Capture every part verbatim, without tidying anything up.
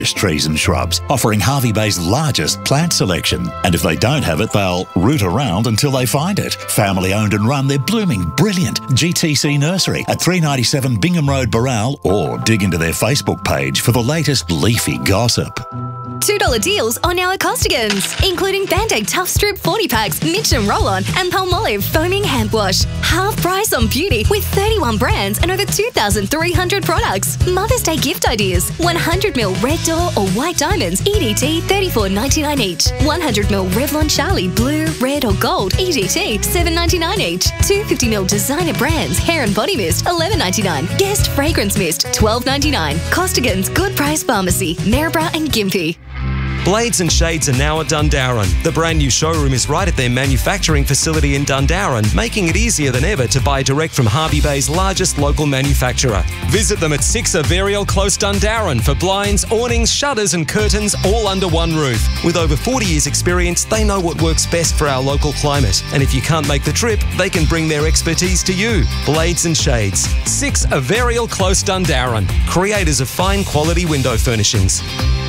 trees and shrubs, offering Hervey Bay's largest plant selection. And if they don't have it, they'll root around until they find it. Family owned and run, they're blooming brilliant. G T C Nursery at three ninety-seven Bingham Road, Baral, or dig into their Facebook page for the latest leafy gossip. two dollar deals on our Costigans, including Band-Aid Tough Strip forty packs, Mitchum Roll-On and Palmolive Foaming Hand Wash. Half price on beauty with thirty-one brands and over two thousand three hundred products. Mother's Day gift ideas. one hundred mil Red Door or White Diamonds, E D T thirty-four ninety-nine each. one hundred mil Revlon Charlie Blue, Red or Gold, E D T seven ninety-nine each. two hundred fifty mil designer brands, Hair and Body Mist, eleven ninety-nine. Guest Fragrance Mist, twelve ninety-nine. Costigans Good Price Pharmacy, Maryborough and Gympie. Blades and Shades are now at Dundarren. The brand new showroom is right at their manufacturing facility in Dundarren, making it easier than ever to buy direct from Hervey Bay's largest local manufacturer. Visit them at six Averial Close, Dundarren for blinds, awnings, shutters and curtains all under one roof. With over forty years experience, they know what works best for our local climate. And if you can't make the trip, they can bring their expertise to you. Blades and Shades. six Averial Close, Dundarren. Creators of fine quality window furnishings.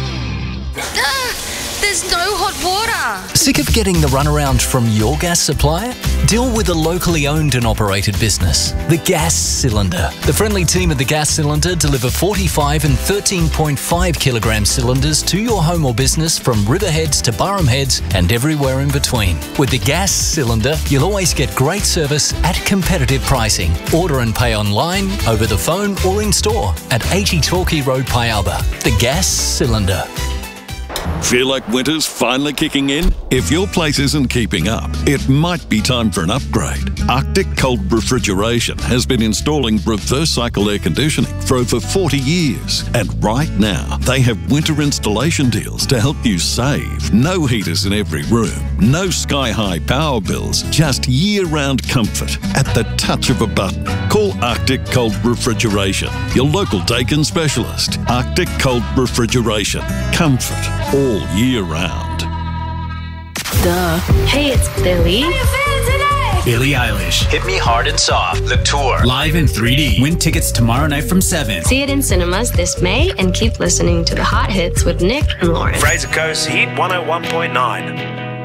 There's no hot water. Sick of getting the runaround from your gas supplier? Deal with a locally owned and operated business. The Gas Cylinder. The friendly team at The Gas Cylinder deliver forty-five and thirteen point five kilogram cylinders to your home or business from Riverheads to Burham Heads and everywhere in between. With The Gas Cylinder, you'll always get great service at competitive pricing. Order and pay online, over the phone or in store at eighty Torquay Road, Pialba. The Gas Cylinder. Feel like winter's finally kicking in? If your place isn't keeping up, it might be time for an upgrade. Arctic Cold Refrigeration has been installing reverse cycle air conditioning for over forty years. And right now, they have winter installation deals to help you save. No heaters in every room, no sky-high power bills, just year-round comfort at the touch of a button. Call Arctic Cold Refrigeration, your local Dakin specialist. Arctic Cold Refrigeration. Comfort all year round. Duh. Hey, it's Billy. How you feeling today? Billie Eilish. Hit Me Hard and Soft. The tour. Live in three D. Win tickets tomorrow night from seven. See it in cinemas this May and keep listening to the hot hits with Nick and Lauren. Fraser Coast Heat one oh one point nine.